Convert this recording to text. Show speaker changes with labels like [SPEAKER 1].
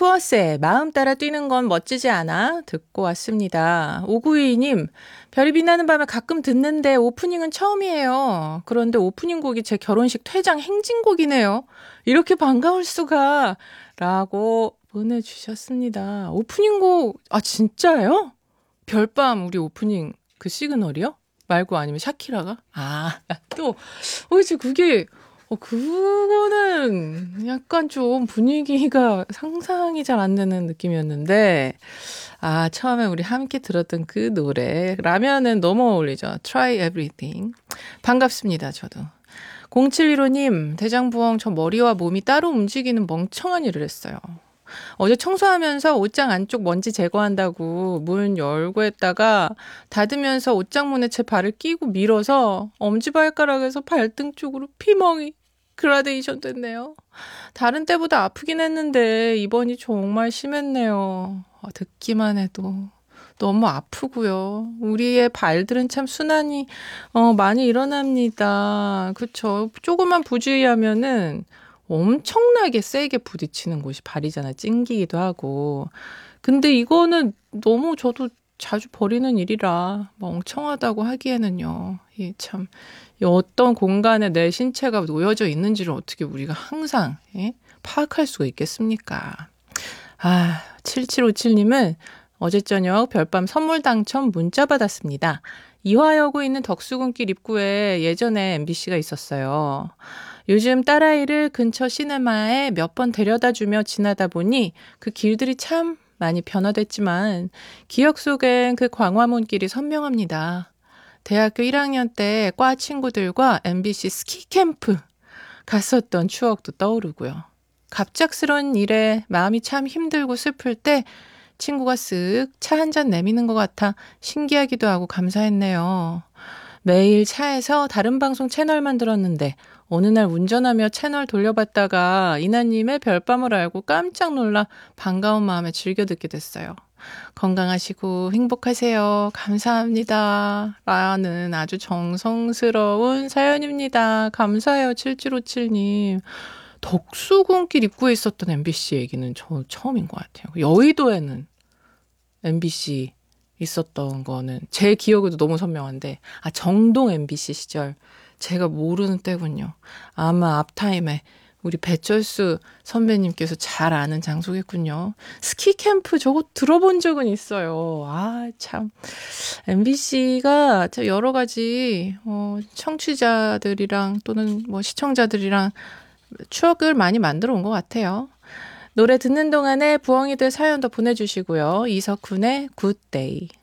[SPEAKER 1] 투어스의 마음 따라 뛰는 건 멋지지 않아? 듣고 왔습니다. 5922님, 별이 빛나는 밤에 가끔 듣는데 오프닝은 처음이에요. 그런데 오프닝 곡이 제 결혼식 퇴장 행진곡이네요. 이렇게 반가울 수가 라고 보내주셨습니다. 오프닝 곡, 아 진짜요? 별밤 우리 오프닝 그 시그널이요? 말고 아니면 샤키라가? 아, 또, 이제 그게, 그거는 약간 좀 분위기가 상상이 잘 안 되는 느낌이었는데, 아, 처음에 우리 함께 들었던 그 노래라면은 너무 어울리죠. Try Everything. 반갑습니다, 저도. 0715님, 대장부엉 저 머리와 몸이 따로 움직이는 멍청한 일을 했어요. 어제 청소하면서 옷장 안쪽 먼지 제거한다고 문 열고 했다가 닫으면서 옷장 문에 제 발을 끼고 밀어서 엄지발가락에서 발등 쪽으로 피멍이 그라데이션 됐네요. 다른 때보다 아프긴 했는데 이번이 정말 심했네요. 듣기만 해도 너무 아프고요. 우리의 발들은 참 순환이 많이 일어납니다. 그쵸? 조금만 부주의하면은 엄청나게 세게 부딪히는 곳이 발이잖아요. 찡기기도 하고. 근데 이거는 너무 저도 자주 벌이는 일이라 멍청하다고 하기에는요. 이 참, 이 어떤 공간에 내 신체가 놓여져 있는지를 어떻게 우리가 항상 파악할 수가 있겠습니까? 아, 7757님은 어제 저녁 별밤 선물 당첨 문자 받았습니다. 이화여고 있는 덕수궁길 입구에 예전에 MBC가 있었어요. 요즘 딸아이를 근처 시네마에 몇 번 데려다주며 지나다 보니 그 길들이 참 많이 변화됐지만 기억 속엔 그 광화문길이 선명합니다. 대학교 1학년 때 과 친구들과 MBC 스키 캠프 갔었던 추억도 떠오르고요. 갑작스런 일에 마음이 참 힘들고 슬플 때 친구가 쓱 차 한 잔 내미는 것 같아 신기하기도 하고 감사했네요. 매일 차에서 다른 방송 채널만 들었는데 어느 날 운전하며 채널 돌려봤다가 이나님의 별밤을 알고 깜짝 놀라 반가운 마음에 즐겨 듣게 됐어요. 건강하시고 행복하세요. 감사합니다. 라는 아주 정성스러운 사연입니다. 감사해요. 7757님. 덕수궁길 입구에 있었던 MBC 얘기는 저 처음인 것 같아요. 여의도에는 MBC 있었던 거는 제 기억에도 너무 선명한데, 정동 MBC 시절 제가 모르는 때군요. 아마 앞타임에 우리 배철수 선배님께서 잘 아는 장소겠군요. 스키 캠프 저거 들어본 적은 있어요. 아, 참. MBC가 여러 가지 청취자들이랑 또는 뭐 시청자들이랑 추억을 많이 만들어 온 것 같아요. 노래 듣는 동안에 부엉이들 사연도 보내주시고요. 이석훈의 굿데이.